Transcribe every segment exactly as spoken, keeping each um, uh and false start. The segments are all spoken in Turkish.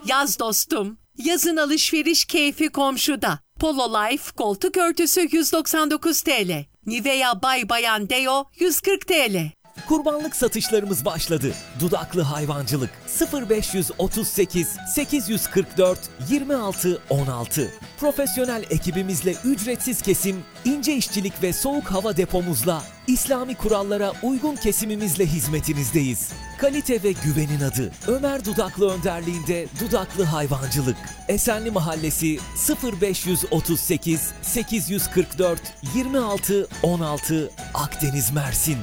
Yaz dostum. Yazın alışveriş keyfi komşuda. Polo Life koltuk örtüsü yüz doksan dokuz TL. Nivea Bay Bayan Deo yüz kırk TL. Kurbanlık satışlarımız başladı. Dudaklı hayvancılık sıfır beş otuz sekiz sekiz kırk dört yirmi altı on altı. Profesyonel ekibimizle ücretsiz kesim, ince işçilik ve soğuk hava depomuzla, İslami kurallara uygun kesimimizle hizmetinizdeyiz. Kalite ve güvenin adı Ömer Dudaklı önderliğinde Dudaklı Hayvancılık. Esenli Mahallesi sıfır beş otuz sekiz sekiz kırk dört yirmi altı on altı Akdeniz Mersin.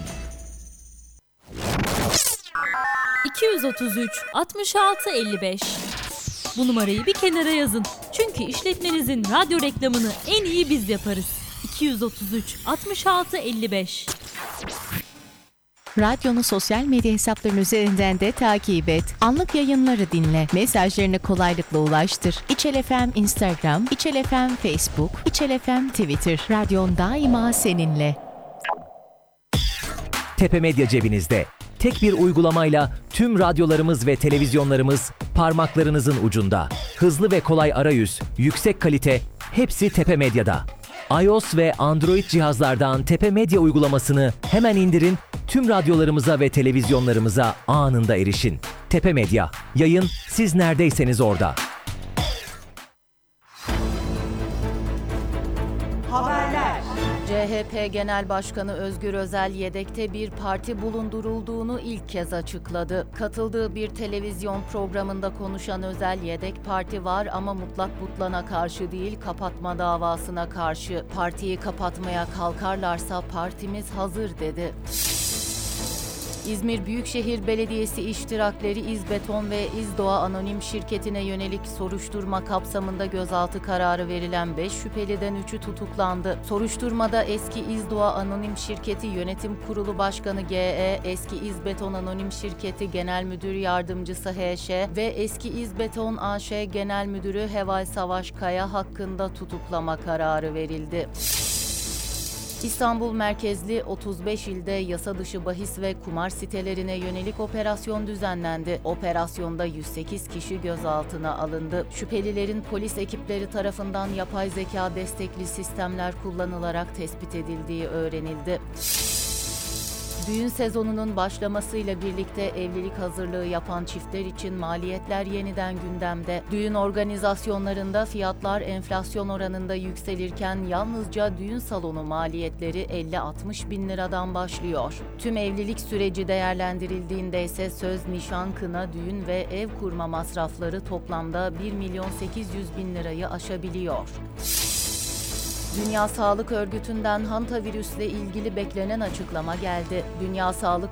iki yüz otuz üç altmış altı elli beş. Bu numarayı bir kenara yazın. Çünkü işletmenizin radyo reklamını en iyi biz yaparız. iki yüz otuz üç altmış altı elli beş. Radyonu sosyal medya hesapların üzerinden de takip et. Anlık yayınları dinle. Mesajlarını kolaylıkla ulaştır. İçel F M Instagram, İçel F M Facebook, İçel F M Twitter. Radyon daima seninle. Tepe Medya cebinizde. Tek bir uygulamayla tüm radyolarımız ve televizyonlarımız parmaklarınızın ucunda. Hızlı ve kolay arayüz, yüksek kalite, hepsi Tepe Medya'da. iOS ve Android cihazlardan Tepe Medya uygulamasını hemen indirin, tüm radyolarımıza ve televizyonlarımıza anında erişin. Tepe Medya, yayın siz neredeyseniz orada. Haberler. C H P Genel Başkanı Özgür Özel yedekte bir parti bulundurulduğunu ilk kez açıkladı. Katıldığı bir televizyon programında konuşan Özel, yedek parti var ama mutlak butlana karşı değil, kapatma davasına karşı. Partiyi kapatmaya kalkarlarsa partimiz hazır dedi. İzmir Büyükşehir Belediyesi iştirakleri İzbeton ve İzdoğa Anonim Şirketi'ne yönelik soruşturma kapsamında gözaltı kararı verilen beş şüpheliden üçü tutuklandı. Soruşturmada eski İzdoğa Anonim Şirketi Yönetim Kurulu Başkanı G E, eski İzbeton Anonim Şirketi Genel Müdür Yardımcısı H Ş ve eski İzbeton A Ş Genel Müdürü Heval Savaş Kaya hakkında tutuklama kararı verildi. İstanbul merkezli otuz beş ilde yasa dışı bahis ve kumar sitelerine yönelik operasyon düzenlendi. Operasyonda yüz sekiz kişi gözaltına alındı. Şüphelilerin polis ekipleri tarafından yapay zeka destekli sistemler kullanılarak tespit edildiği öğrenildi. Düğün sezonunun başlamasıyla birlikte evlilik hazırlığı yapan çiftler için maliyetler yeniden gündemde. Düğün organizasyonlarında fiyatlar enflasyon oranında yükselirken yalnızca düğün salonu maliyetleri elli altmış bin liradan başlıyor. Tüm evlilik süreci değerlendirildiğinde ise söz, nişan, kına, düğün ve ev kurma masrafları toplamda bir milyon sekiz yüz bin lirayı aşabiliyor. Dünya Sağlık Örgütü'nden hantavirüsle ilgili beklenen açıklama geldi. Dünya Sağlık